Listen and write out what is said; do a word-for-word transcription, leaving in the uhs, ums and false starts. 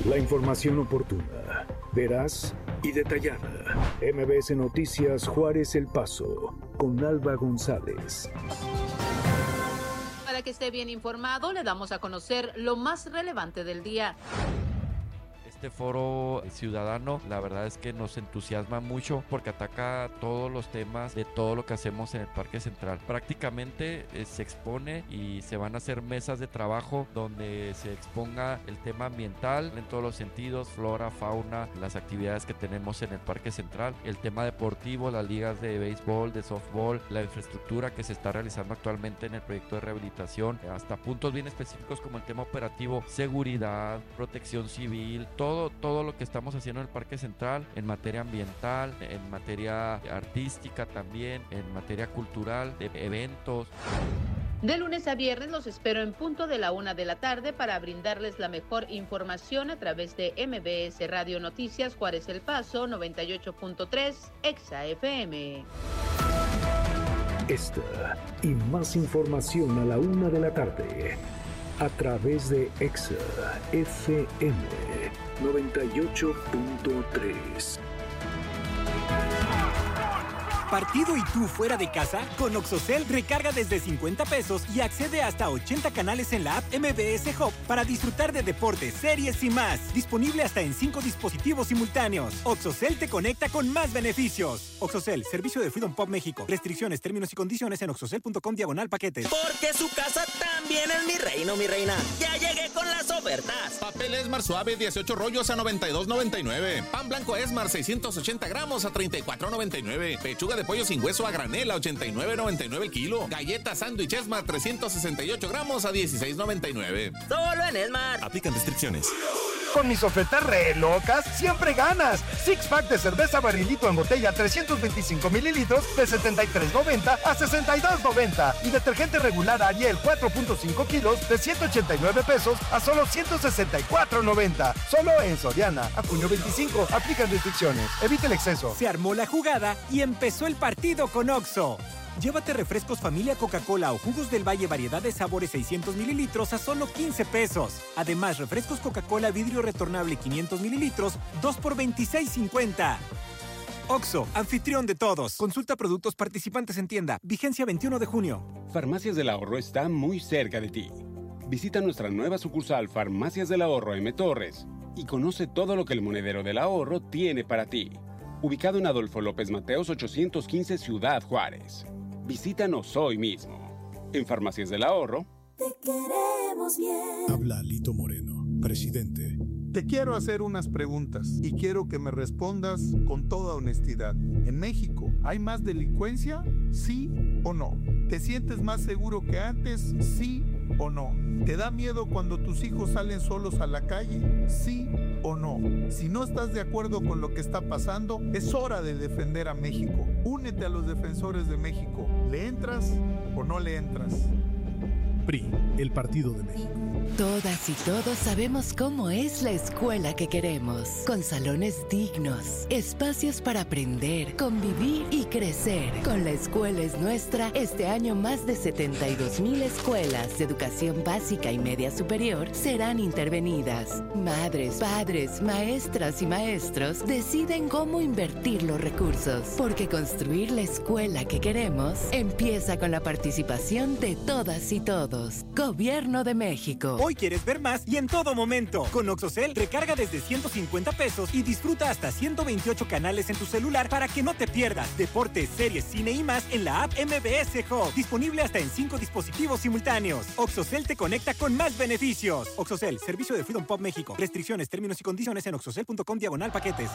La información oportuna, veraz y detallada. M B S Noticias Juárez El Paso, con Alba González. Para que esté bien informado, le damos a conocer lo más relevante del día. Este foro ciudadano, la verdad es que nos entusiasma mucho porque ataca todos los temas de todo lo que hacemos en el Parque Central. Prácticamente eh, se expone y se van a hacer mesas de trabajo donde se exponga el tema ambiental en todos los sentidos, flora, fauna, las actividades que tenemos en el Parque Central, el tema deportivo, las ligas de béisbol, de softball, la infraestructura que se está realizando actualmente en el proyecto de rehabilitación, hasta puntos bien específicos como el tema operativo, seguridad, protección civil, todo Todo, todo lo que estamos haciendo en el Parque Central en materia ambiental, en materia artística también, en materia cultural, de eventos. De lunes a viernes los espero en punto de la una de la tarde para brindarles la mejor información a través de M B S Radio Noticias Juárez El Paso noventa y ocho punto tres Exa F M. Esta y más información a la una de la tarde a través de Exa F M noventa y ocho punto tres. ¿Partido y tú fuera de casa? Con OXXOCEL recarga desde cincuenta pesos y accede hasta ochenta canales en la app M B S Hub para disfrutar de deportes, series y más. Disponible hasta en cinco dispositivos simultáneos. OXXOCEL te conecta con más beneficios. OXXOCEL, servicio de Freedom Pop México. Restricciones, términos y condiciones en oxxocel.com diagonal paquetes. Porque su casa también es mi reino, mi reina. Ya llegué con las ofertas. Papel Esmar suave, dieciocho rollos a noventa y dos noventa y nueve. Pan blanco Esmar, seiscientos ochenta gramos a treinta y cuatro noventa y nueve. Pechuga de pollo sin hueso a granel a ochenta y nueve noventa y nueve el kilo. Galleta sándwich Esmar, trescientos sesenta y ocho gramos a dieciséis noventa y nueve. Solo en Esmar. Aplican restricciones. Con mis ofertas re locas, siempre ganas. Six pack de cerveza Barrilito en botella trescientos veinticinco mililitros de setenta y tres noventa a sesenta y dos noventa. Y detergente regular Ariel cuatro punto cinco kilos de ciento ochenta y nueve pesos a solo ciento sesenta y cuatro noventa. Solo en Soriana. A junio veinticinco. Aplican restricciones. Evite el exceso. Se armó la jugada y empezó el partido con OXXO. Llévate refrescos familia Coca-Cola o jugos del Valle variedad de sabores seiscientos mililitros a solo quince pesos. Además, refrescos Coca-Cola vidrio retornable quinientos mililitros, dos por veintiséis cincuenta. OXXO, anfitrión de todos. Consulta productos participantes en tienda. Vigencia veintiuno de junio. Farmacias del Ahorro está muy cerca de ti. Visita nuestra nueva sucursal Farmacias del Ahorro M. Torres y conoce todo lo que el Monedero del Ahorro tiene para ti. Ubicado en Adolfo López Mateos ochocientos quince Ciudad Juárez. Visítanos hoy mismo. En Farmacias del Ahorro. Te queremos bien. Habla Lito Moreno, presidente. Te quiero hacer unas preguntas y quiero que me respondas con toda honestidad. ¿En México hay más delincuencia? ¿Sí o no? ¿Te sientes más seguro que antes? ¿Sí o no? ¿Te da miedo cuando tus hijos salen solos a la calle? ¿Sí o no? Si no estás de acuerdo con lo que está pasando, es hora de defender a México. Únete a los defensores de México. ¿Le entras o no le entras? P R I, el Partido de México. Todas y todos sabemos cómo es la escuela que queremos, con salones dignos, espacios para aprender, convivir y crecer. Con La Escuela es Nuestra, este año más de setenta y dos mil escuelas de educación básica y media superior serán intervenidas. Madres, padres, maestras y maestros deciden cómo invertir los recursos, porque construir la escuela que queremos empieza con la participación de todas y todos. Gobierno de México. Hoy quieres ver más y en todo momento. Con OXXOCEL recarga desde ciento cincuenta pesos y disfruta hasta ciento veintiocho canales en tu celular para que no te pierdas deportes, series, cine y más en la app M B S Hub. Disponible hasta en cinco dispositivos simultáneos. OXXOCEL te conecta con más beneficios. OXXOCEL, servicio de Freedom Pop México. Restricciones, términos y condiciones en oxxocel.com diagonal paquetes.